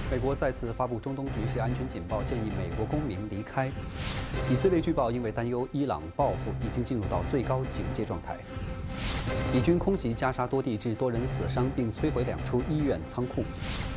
美国再次发布中东局势安全警报，建议美国公民离开。以色列据报因为担忧伊朗报复，已经进入到最高警戒状态。以军空袭加沙多地，致多人死伤，并摧毁2处医院仓库。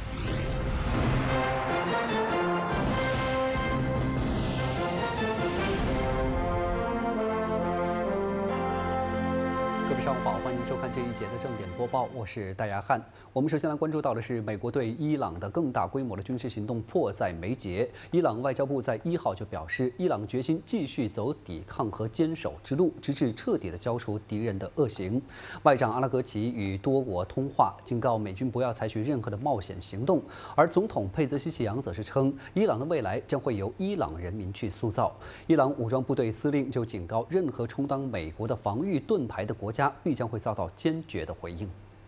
各位上午好，欢迎收看这一节的正点播报，我是戴亚汉。我们首先来关注到的是，美国对伊朗的更大规模的军事行动迫在眉睫。伊朗外交部在1号就表示，伊朗决心继续走抵抗和坚守之路，直至彻底的消除敌人的恶行。外长阿拉格齐与多国通话，警告美军不要采取任何的冒险行动。而总统佩泽西奇扬则是称，伊朗的未来将会由伊朗人民去塑造。伊朗武装部队司令就警告，任何充当美国的防御盾牌的国家必将会遭到坚决的回应。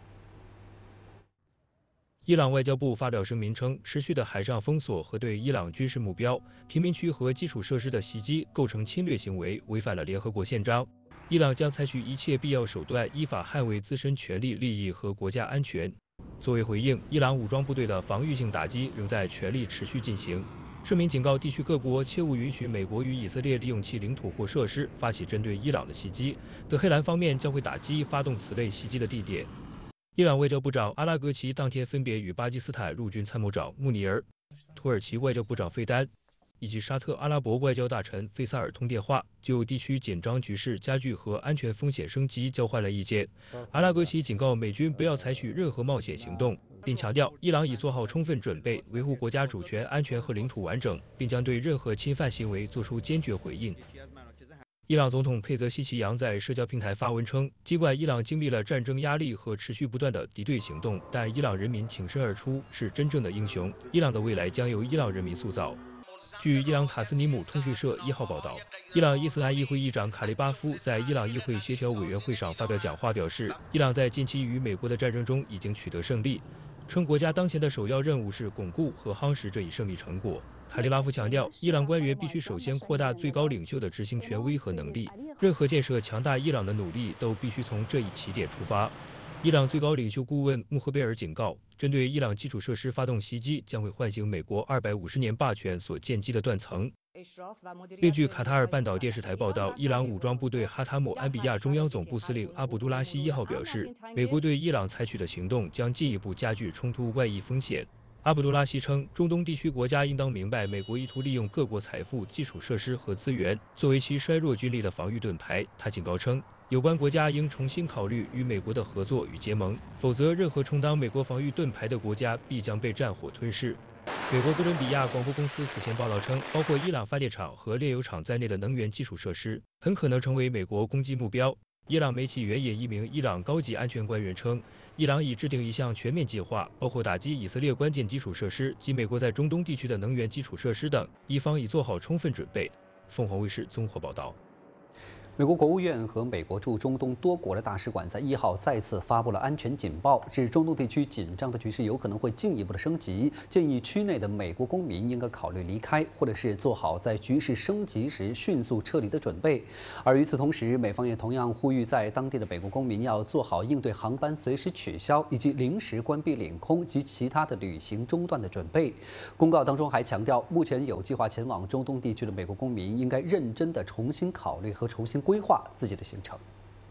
伊朗外交部发表声明称，持续的海上封锁和对伊朗军事目标、平民区和基础设施的袭击构成侵略行为，违反了联合国宪章。伊朗将采取一切必要手段，依法捍卫自身权利、利益和国家安全。作为回应，伊朗武装部队的防御性打击仍在全力持续进行。声明警告地区各国切勿允许美国与以色列利用其领土或设施发起针对伊朗的袭击。德黑兰方面将会打击发动此类袭击的地点。伊朗外交部长阿拉格齐当天分别与巴基斯坦陆军参谋长穆尼尔、土耳其外交部长费丹以及沙特阿拉伯外交大臣费萨尔通电话，就地区紧张局势加剧和安全风险升级交换了意见。阿拉格齐警告美军不要采取任何冒险行动，并强调伊朗已做好充分准备，维护国家主权、安全和领土完整，并将对任何侵犯行为作出坚决回应。伊朗总统佩泽西奇扬在社交平台发文称，尽管伊朗经历了战争压力和持续不断的敌对行动，但伊朗人民挺身而出，是真正的英雄。伊朗的未来将由伊朗人民塑造。据伊朗塔斯尼姆通讯社1号报道，伊朗伊斯兰议会议长卡利巴夫在伊朗议会协调委员会上发表讲话，表示伊朗在近期与美国的战争中已经取得胜利，称国家当前的首要任务是巩固和夯实这一胜利成果。卡利巴夫强调，伊朗官员必须首先扩大最高领袖的执行权威和能力，任何建设强大伊朗的努力都必须从这一起点出发。伊朗最高领袖顾问穆赫贝尔警告，针对伊朗基础设施发动袭击将会唤醒美国250年霸权所建基的断层。另据卡塔尔半岛电视台报道，伊朗武装部队哈塔姆安比亚中央总部司令阿卜杜拉希1号表示，美国对伊朗采取的行动将进一步加剧冲突外溢风险。阿卜杜拉希称，中东地区国家应当明白，美国意图利用各国财富、基础设施和资源作为其衰弱军力的防御盾牌。他警告称，有关国家应重新考虑与美国的合作与结盟，否则任何充当美国防御盾牌的国家必将被战火吞噬。美国哥伦比亚广播公司此前报道称，包括伊朗发电厂和炼油厂在内的能源基础设施很可能成为美国攻击目标。伊朗媒体援引一名伊朗高级安全官员称，伊朗已制定一项全面计划，包括打击以色列关键基础设施及美国在中东地区的能源基础设施等，伊方已做好充分准备。凤凰卫视综合报道。 美国国务院和美国驻中东多国的大使馆在1号再次发布了安全警报，指中东地区紧张的局势有可能会进一步的升级，建议区内的美国公民应该考虑离开，或者是做好在局势升级时迅速撤离的准备。而与此同时，美方也同样呼吁在当地的美国公民要做好应对航班随时取消以及临时关闭领空及其他的旅行中断的准备。公告当中还强调，目前有计划前往中东地区的美国公民应该认真的重新考虑和重新规划自己的行程。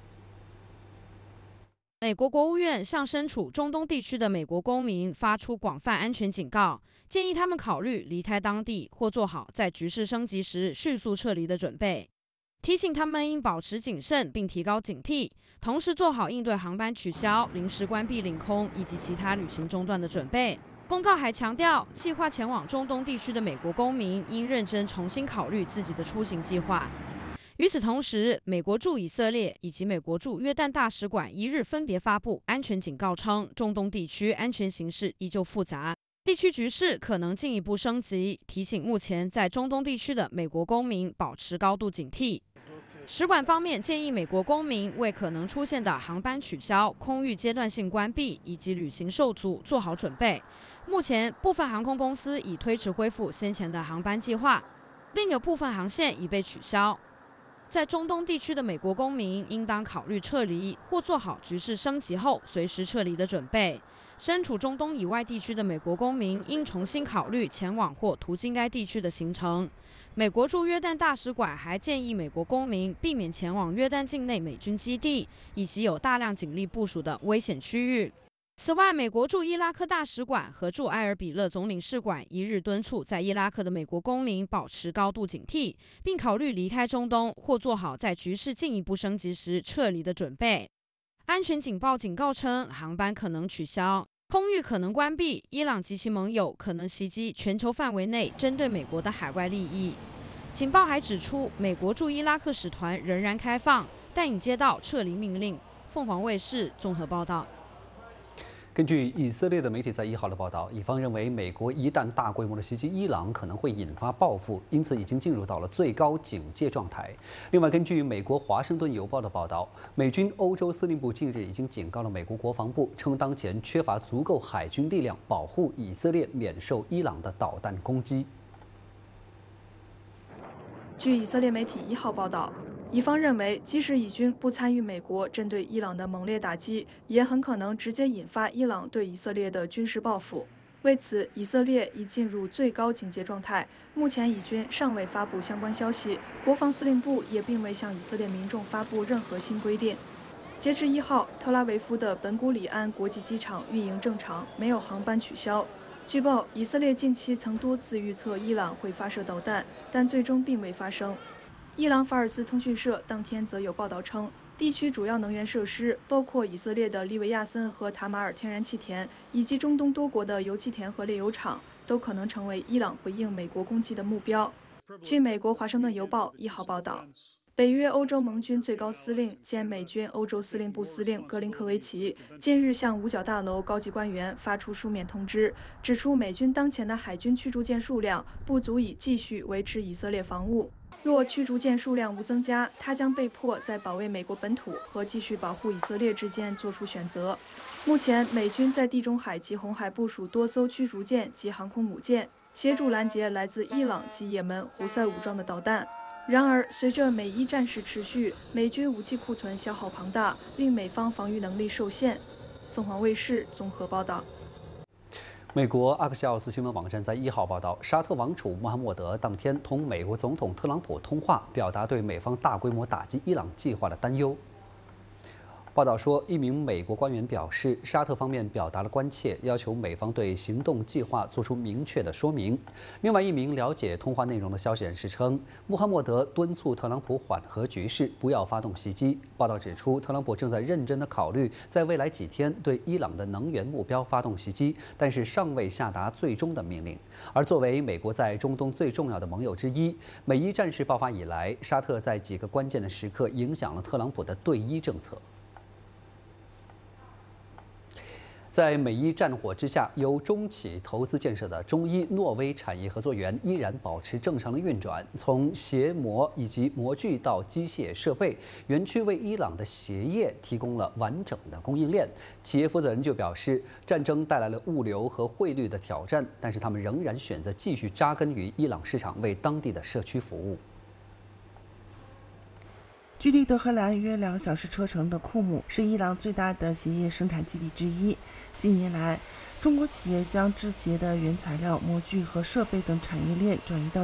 美国国务院向身处中东地区的美国公民发出广泛安全警告，建议他们考虑离开当地或做好在局势升级时迅速撤离的准备，提醒他们应保持谨慎并提高警惕，同时做好应对航班取消、临时关闭领空以及其他旅行中断的准备。公告还强调，计划前往中东地区的美国公民应认真重新考虑自己的出行计划。与此同时，美国驻以色列以及美国驻约旦大使馆一日分别发布安全警告称，中东地区安全形势依旧复杂，地区局势可能进一步升级，提醒目前在中东地区的美国公民保持高度警惕。使馆方面建议美国公民为可能出现的航班取消、空域阶段性关闭以及旅行受阻做好准备。目前，部分航空公司已推迟恢复先前的航班计划，另有部分航线已被取消。在中东地区的美国公民应当考虑撤离或做好局势升级后随时撤离的准备。 身处中东以外地区的美国公民应重新考虑前往或途经该地区的行程。美国驻约旦大使馆还建议美国公民避免前往约旦境内美军基地以及有大量警力部署的危险区域。此外，美国驻伊拉克大使馆和驻埃尔比勒总领事馆一日敦促在伊拉克的美国公民保持高度警惕，并考虑离开中东或做好在局势进一步升级时撤离的准备。安全警报警告称，航班可能取消，空域可能关闭，伊朗及其盟友可能袭击全球范围内针对美国的海外利益。警报还指出，美国驻伊拉克使团仍然开放，但已接到撤离命令。凤凰卫视综合报道。 根据以色列的媒体在1号的报道，以方认为美国一旦大规模的袭击伊朗，可能会引发报复，因此已经进入到了最高警戒状态。另外，根据美国《华盛顿邮报》的报道，美军欧洲司令部近日已经警告了美国国防部，称当前缺乏足够海军力量保护以色列免受伊朗的导弹攻击。 据以色列媒体1号报道，以方认为，即使以军不参与美国针对伊朗的猛烈打击，也很可能直接引发伊朗对以色列的军事报复。为此，以色列已进入最高警戒状态。目前，以军尚未发布相关消息，国防司令部也并未向以色列民众发布任何新规定。截至1号，特拉维夫的本古里安国际机场运营正常，没有航班取消。据报，以色列近期曾多次预测伊朗会发射导弹，但最终并未发生。伊朗法尔斯通讯社当天则有报道称，地区主要能源设施，包括以色列的利维亚森和塔马尔天然气田，以及中东多国的油气田和炼油厂，都可能成为伊朗回应美国攻击的目标。据美国《华盛顿邮报》1号报道，北约欧洲盟军最高司令兼美军欧洲司令部司令格林科维奇近日向五角大楼高级官员发出书面通知，指出美军当前的海军驱逐舰数量不足以继续维持以色列防务。若驱逐舰数量无增加，他将被迫在保卫美国本土和继续保护以色列之间做出选择。目前，美军在地中海及红海部署多艘驱逐舰及航空母舰，协助拦截来自伊朗及也门胡塞武装的导弹。然而，随着美伊战事持续，美军武器库存消耗庞大，令美方防御能力受限。凤凰卫视综合报道。 美国阿克西奥斯新闻网站在1号报道，沙特王储穆罕默德当天同美国总统特朗普通话，表达对美方大规模打击伊朗计划的担忧。报道说，一名美国官员表示，沙特方面表达了关切，要求美方对行动计划做出明确的说明。另外一名了解通话内容的消息人士称，穆罕默德敦促特朗普缓和局势，不要发动袭击。报道指出，特朗普正在认真地考虑在未来几天对伊朗的能源目标发动袭击，但是尚未下达最终的命令。而作为美国在中东最重要的盟友之一，美伊战事爆发以来，沙特在几个关键的时刻影响了特朗普的对伊政策。在美伊战火之下，由中企投资建设的中伊诺威产业合作园依然保持正常的运转。从鞋模以及模具到机械设备，园区为伊朗的鞋业提供了完整的供应链。企业负责人就表示，战争带来了物流和汇率的挑战，但是他们仍然选择继续扎根于伊朗市场，为当地的社区服务。 距离德黑兰约2个小时车程的库姆是伊朗最大的鞋业生产基地之一。近年来，中国企业将制鞋的原材料、模具和设备等产业链转移到